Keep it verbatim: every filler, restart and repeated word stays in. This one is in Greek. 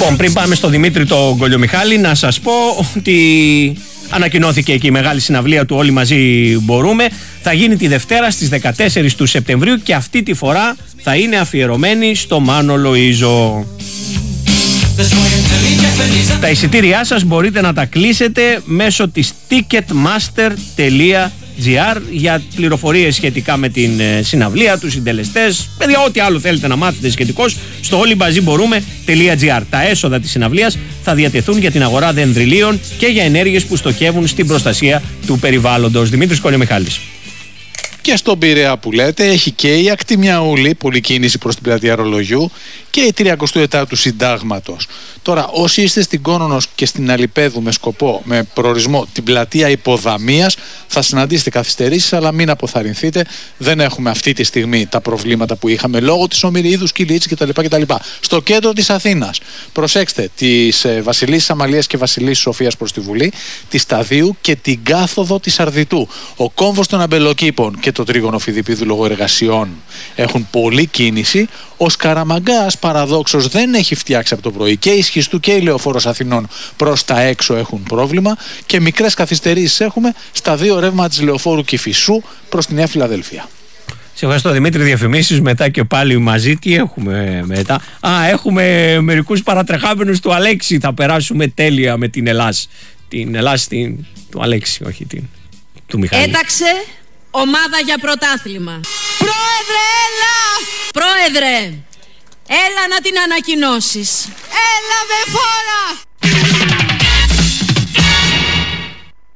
Λοιπόν, πριν πάμε στο Δημήτρη τον Κολιομιχάλη, να σας πω ότι ανακοινώθηκε και η μεγάλη συναυλία του Όλοι Μαζί Μπορούμε. Θα γίνει τη Δευτέρα στις δεκατέσσερις του Σεπτεμβρίου και αυτή τη φορά θα είναι αφιερωμένη στο Μάνο Λοΐζο. Τα εισιτήριά σας μπορείτε να τα κλείσετε μέσω της ticketmaster τελεία gr για πληροφορίες σχετικά με την συναυλία, τους συντελεστές, παιδιά, ό,τι άλλο θέλετε να μάθετε σχετικώς στο όλοι μαζί μπορούμε τελεία gr. Τα έσοδα της συναυλίας θα διατεθούν για την αγορά δενδριλίων και για ενέργειες που στοχεύουν στην προστασία του περιβάλλοντος. Δημήτρης Κολιομιχάλης. Και στον Πειραιά που λέτε έχει και η Ακτιμιαούλη, πολλή κίνηση προς την πλατεία Ρολογιού, και η τριακοστή εβδόμη του Συντάγματος. Τώρα, όσοι είστε στην Κόνονος και στην Αλιπέδου με σκοπό, με προορισμό την πλατεία Υποδαμίας, θα συναντήσετε καθυστερήσεις, αλλά μην αποθαρρυνθείτε. Δεν έχουμε αυτή τη στιγμή τα προβλήματα που είχαμε λόγω της Ομηρίδους, Κιλίτση κτλ. κτλ. Στο κέντρο της Αθήνας, προσέξτε τις ε, Βασιλίσσης Αμαλίας και Βασιλίσσης Σοφίας προς τη Βουλή, τη Σταδίου και την κάθοδο της Αρδιτού. Ο κόμβος των Αμπελοκήπων και το τρίγωνο Φιδιππίδου λόγω εργασιών έχουν πολλή κίνηση. Ο Σκαραμαγκάς παραδόξως δεν έχει φτιάξει από το πρωί, και η Σχιστού και η Λεωφόρος Αθηνών προς τα έξω έχουν πρόβλημα, και μικρές καθυστερήσεις έχουμε στα δύο ρεύματα της Λεωφόρου Κηφισού προς τη Νέα Φιλαδέλφια. Σε ευχαριστώ Δημήτρη. Διαφημίσεις μετά και πάλι μαζί. Τι έχουμε μετά? Α, έχουμε μερικούς παρατρεχάμενους του Αλέξη. Θα περάσουμε τέλεια με την Ελλάς. Την Ελλάς την... του Αλέξη, όχι την... του Μιχάλη. Έταξε ομάδα για πρωτάθλημα. Πρόεδρε, έλα! Πρόεδρε, έλα να την ανακοινώσεις. Έλα με φόρα!